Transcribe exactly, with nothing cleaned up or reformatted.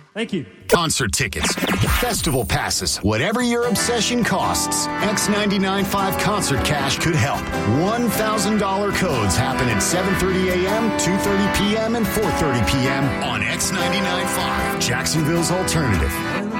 Thank you. Concert tickets, festival passes, whatever your obsession costs, X ninety-nine point five Concert Cash could help. one thousand dollars codes happen at seven thirty a.m., two thirty p.m., and four thirty p.m. on X ninety-nine point five, Jacksonville's alternative.